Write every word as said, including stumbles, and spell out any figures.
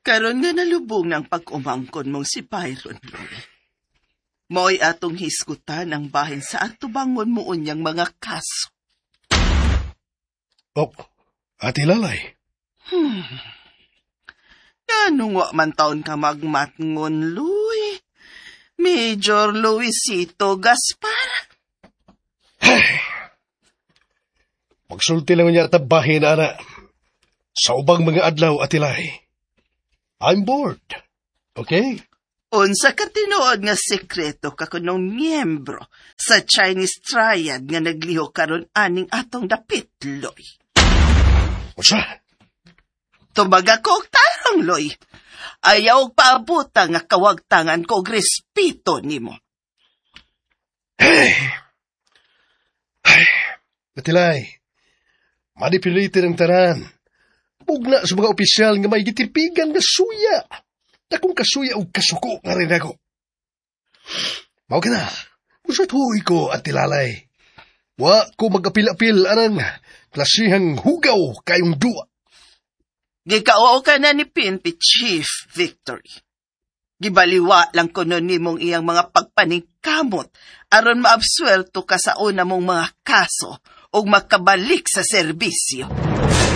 Karon nga nalubong ng pag-umangkon mong si Byron, Loy. Mo'y atong hisgutan ang bahin sa atubangon mo unyang mga kaso. Oh, Ate Lalay. Hmm. Anong wa man taon ka magmatngon, Loy? Major Luisito Gaspar. Hey. Magsulti lang niya tabahin, ana. Sa ubang mga adlaw, Ate Lalay. I'm bored. Okay? Unsa ka tinuod nga sekreto ka kunong miyembro sa Chinese Triad nga nagliho karon aning atong dapit, Loy? Unsa? Tumaga ko og tarong, Loy. Ayaw paabuta nga kawagtangan ko og respeto nimo. Hey! Hey! Ate Lalay, manipulated ang tanan. Pugna sa mga opisyal nga may gitipigan nga suya. Dakong kasuya o kasuko nga rin ako. Mao ka na, usat huwi ko, Ate Lalay. Wa ko mag-apil-apil anang klasihang hugaw kayong duwa. Gikao ka na ni P N P Chief Victory. Gibaliwa lang ko nun nimong iyang mga pagpaningkamot aron maabswerto ka sa una mong mga kaso o makabalik sa serbisyo.